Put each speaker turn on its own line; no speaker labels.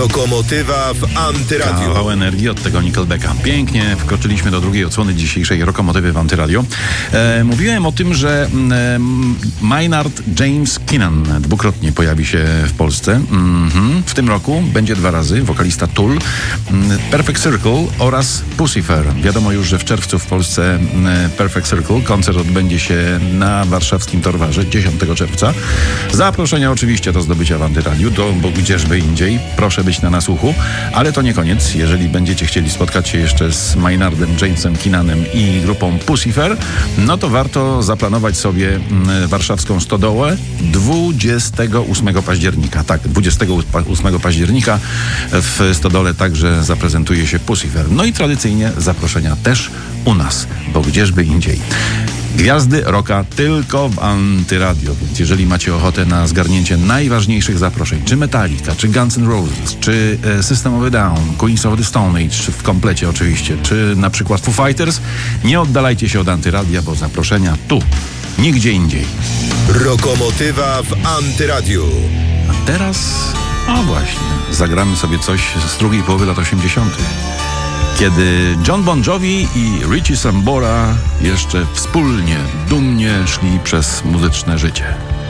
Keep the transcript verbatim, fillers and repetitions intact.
Lokomotywa w Antyradiu.
Kawał energii od tego Nickelbacka. Pięknie wkroczyliśmy do drugiej odsłony dzisiejszej Lokomotywy w Antyradio. E, mówiłem o tym, że e, Maynard James Keenan dwukrotnie pojawi się w Polsce. Mm-hmm. W tym roku będzie dwa razy wokalista Tool, Perfect Circle oraz Puscifer. Wiadomo już, że w czerwcu w Polsce Perfect Circle koncert odbędzie się na warszawskim Torwarze dziesiątego czerwca. Zaproszenia oczywiście do zdobycia w Antyradiu, do, bo gdzieżby indziej. Proszę być na nasłuchu, ale to nie koniec. Jeżeli będziecie chcieli spotkać się jeszcze z Maynardem Jamesem Keenanem i grupą Puscifer, no to warto zaplanować sobie warszawską Stodołę dwudziestego ósmego października. Tak, dwudziestego ósmego października w Stodole także zaprezentuje się Puscifer. No i tradycyjnie zaproszenia też u nas, bo gdzieżby indziej. Gwiazdy rocka tylko w Antyradio, więc jeżeli macie ochotę na zgarnięcie najważniejszych zaproszeń, czy Metallica, czy Guns N' Roses, czy System of a Down, Queens of the Stone Age, w komplecie oczywiście, czy na przykład Foo Fighters, nie oddalajcie się od Antyradia, bo zaproszenia tu, nigdzie indziej.
Lokomotywa w Antyradiu.
A teraz, o właśnie, zagramy sobie coś z drugiej połowy lat osiemdziesiątych. Kiedy John Bon Jovi i Richie Sambora jeszcze wspólnie, dumnie szli przez muzyczne życie.